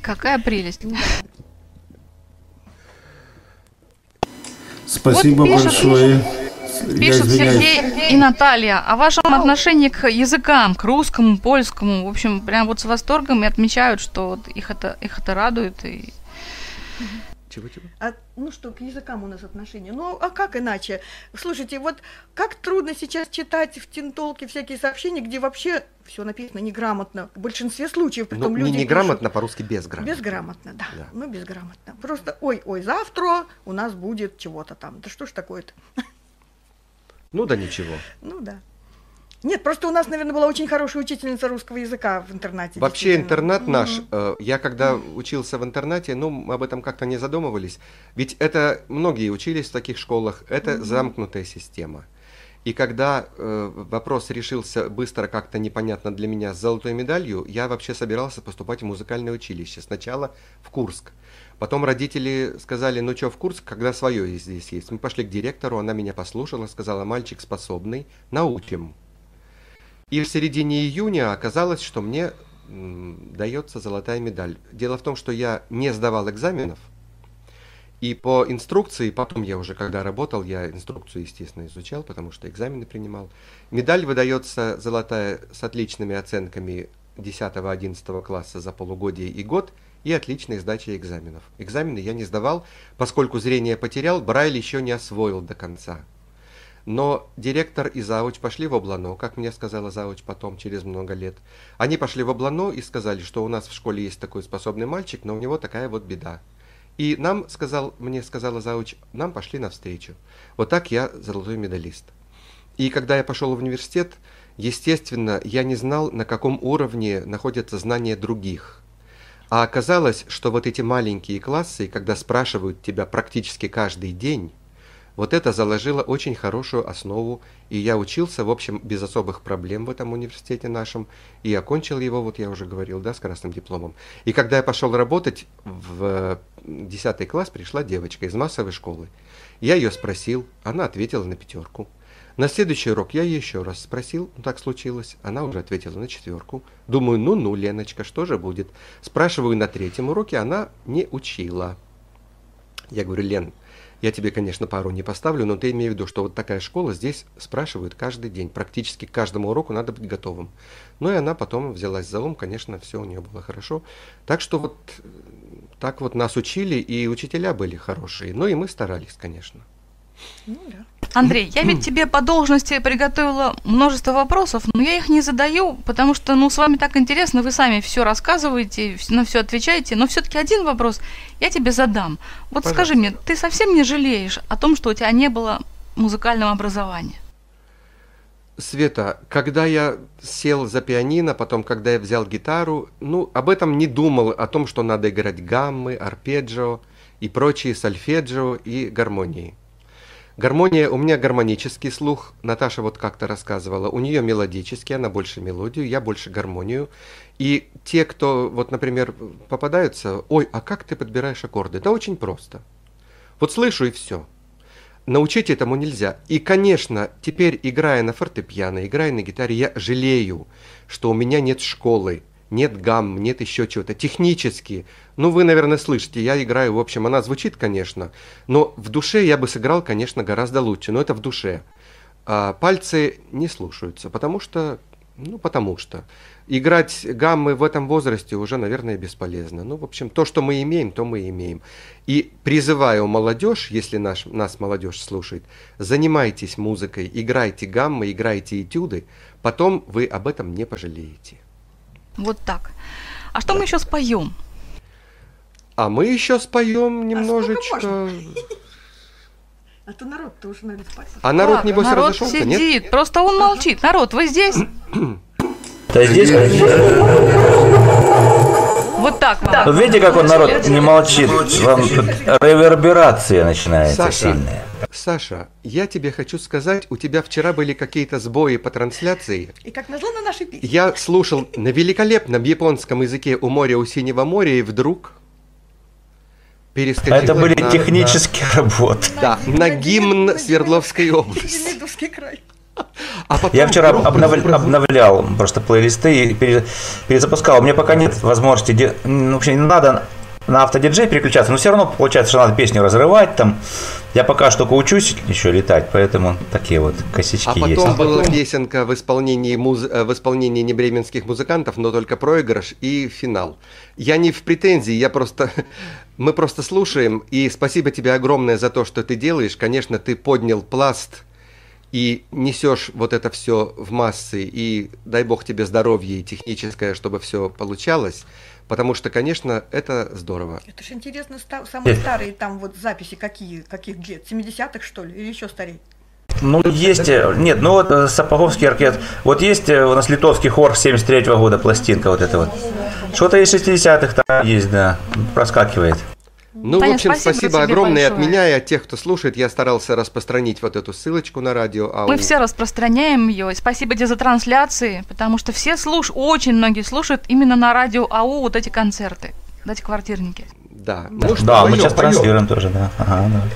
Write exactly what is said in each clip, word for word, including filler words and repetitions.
Какая прелесть. Спасибо вот пишет, большое. Пишут Сергей и Наталья о вашем отношении к языкам, к русскому, польскому. В общем, прям вот с восторгом и отмечают, что вот их это, их это радует. И... Чего-чего? А, ну что, к языкам у нас отношения. Ну, а как иначе? Слушайте, вот как трудно сейчас читать в тинтолке всякие сообщения, где вообще все написано неграмотно. В большинстве случаев, притом ну, люди не неграмотно, пишут. по-русски безграмотно. Безграмотно, да. да. Ну, безграмотно. Просто, ой-ой, завтра у нас будет чего-то там. Да что ж такое-то? Ну да ничего. Ну да. Нет, просто у нас, наверное, была очень хорошая учительница русского языка в интернате. Вообще интернат mm-hmm. наш, э, я когда mm-hmm. учился в интернате, ну, мы об этом как-то не задумывались. Ведь это, многие учились в таких школах, это mm-hmm. замкнутая система. И когда э, вопрос решился быстро, как-то непонятно для меня, с золотой медалью, я вообще собирался поступать в музыкальное училище. Сначала в Курск. Потом родители сказали, ну что, в Курск, когда свое здесь есть. Мы пошли к директору, она меня послушала, сказала, мальчик способный, научим. И в середине июня оказалось, что мне м, дается золотая медаль. Дело в том, что я не сдавал экзаменов, и по инструкции, потом я уже, когда работал, я инструкцию, естественно, изучал, потому что экзамены принимал. Медаль выдается золотая с отличными оценками десятого-одиннадцатого класса за полугодие и год, и отличной сдачей экзаменов. Экзамены я не сдавал, поскольку зрение потерял, Брайль еще не освоил до конца. Но директор и завуч пошли в Облано, как мне сказала завуч потом, через много лет. Они пошли в Облано и сказали, что у нас в школе есть такой способный мальчик, но у него такая вот беда. И нам, сказал, мне сказала завуч, нам пошли навстречу. Вот так я золотой медалист. И когда я пошел в университет, естественно, я не знал, на каком уровне находятся знания других. А оказалось, что вот эти маленькие классы, когда спрашивают тебя практически каждый день, вот это заложило очень хорошую основу, и я учился, в общем, без особых проблем в этом университете нашем, и окончил его, вот я уже говорил, да, с красным дипломом. И когда я пошел работать в десятый класс, пришла девочка из массовой школы. Я ее спросил, она ответила на пятерку. На следующий урок я ее еще раз спросил, ну так случилось, она уже ответила на четверку. Думаю, ну-ну, Леночка, что же будет? Спрашиваю на третьем уроке, она не учила. Я говорю, Лен, я тебе, конечно, пару не поставлю, но ты имей в виду, что вот такая школа, здесь спрашивают каждый день. Практически к каждому уроку надо быть готовым. Ну и она потом взялась за ум, конечно, все у нее было хорошо. Так что вот так вот нас учили, и учителя были хорошие. Ну и мы старались, конечно. Ну да. Андрей, я ведь тебе по должности приготовила множество вопросов, но я их не задаю, потому что, ну, с вами так интересно, вы сами все рассказываете, на все отвечаете, но все-таки один вопрос я тебе задам. Вот Пожалуйста. Скажи мне, ты совсем не жалеешь о том, что у тебя не было музыкального образования? Света, когда я сел за пианино, потом, когда я взял гитару, ну, об этом не думал, о том, что надо играть гаммы, арпеджио и прочие сольфеджио и гармонии. Гармония, у меня гармонический слух, Наташа вот как-то рассказывала, у нее мелодический, она больше мелодию, я больше гармонию. И те, кто, вот, например, попадаются, ой, а как ты подбираешь аккорды? Да очень просто. Вот слышу и все. Научить этому нельзя. И, конечно, теперь, играя на фортепиано, играя на гитаре, я жалею, что у меня нет школы, нет гамм, нет еще чего-то. Технически, ну, вы, наверное, слышите, я играю, в общем, она звучит, конечно, но в душе я бы сыграл, конечно, гораздо лучше, но это в душе. А пальцы не слушаются, потому что, ну, потому что. Играть гаммы в этом возрасте уже, наверное, бесполезно. Ну, в общем, то, что мы имеем, то мы имеем. И призываю молодежь, если наш, нас молодежь слушает, занимайтесь музыкой, играйте гаммы, играйте этюды, потом вы об этом не пожалеете. Вот так. А что да. мы еще споем? А мы еще споем немножечко. А, а то народ-то уже, наверное, спать. А народ, небось, народ разошелся, сидит, нет? Просто он молчит. Народ, вы здесь? Да здесь. Вот так вам. Вы видите, как он, народ, не молчит? Вам реверберация начинается Саша, сильная. Саша, я тебе хочу сказать, у тебя вчера были какие-то сбои по трансляции. И как назло на нашей песне. Я слушал на великолепном японском языке «У моря, у синего моря», и вдруг перескочил. Это были на, технические на, работы. Да, на, на гимн Свердловской области. Демидовский край. А потом Я вчера вдруг обновля- прозвучало- обновлял просто плейлисты и пере- перезапускал. У меня пока нет возможности, де- ну, вообще не надо на автодиджей переключаться, но все равно получается, что надо песню разрывать там. Я пока что только учусь еще летать, поэтому такие вот косячки А потом есть. была песенка в исполнении, муз... э, в исполнении небременских музыкантов, но только проигрыш и финал. Я не в претензии, я просто... Мы просто слушаем, и спасибо тебе огромное за то, что ты делаешь. Конечно, ты поднял пласт и несешь вот это все в массы, и дай бог тебе здоровья и техническое, чтобы все получалось. Потому что, конечно, это здорово. Это же интересно, ста- самые старые там вот записи какие, каких лет? семидесятых, что ли, или еще старее? Ну, есть, э, нет, ну вот э, Сапоговский оркестр, вот есть э, у нас литовский хор семьдесят третьего года, пластинка вот эта вот. Что-то из шестидесятых там есть, да, проскакивает. Ну, Таня, в общем, спасибо спасибо тебе огромное от большое. меня и от тех, кто слушает. Я старался распространить вот эту ссылочку на радио АУ. Мы все распространяем ее. И спасибо тебе за трансляции, потому что все слушают, очень многие слушают именно на радио АУ вот эти концерты, вот эти квартирники. Да, Да, ну, что, да, мы поем, сейчас поем. транслируем тоже, да. Ага, да.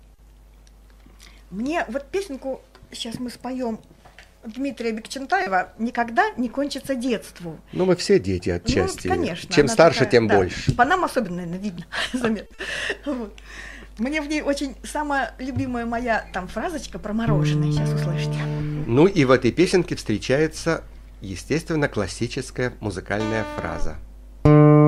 Мне вот песенку, сейчас мы споем Дмитрия Бекчентаева «Никогда не кончится детству». Ну, мы все дети отчасти. Ну, конечно. Чем она старше, такая, тем да. больше. По нам особенно, наверное, видно, заметно. Вот. Мне в ней очень самая любимая моя там фразочка про мороженое. Сейчас услышите. Ну и в этой песенке встречается, естественно, классическая музыкальная фраза.